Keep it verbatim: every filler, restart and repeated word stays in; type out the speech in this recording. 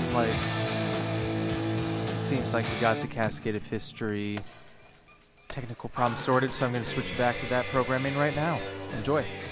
like seems like we got the Cascade of History technical problem sorted, so I'm going to switch back to that programming right now. Enjoy.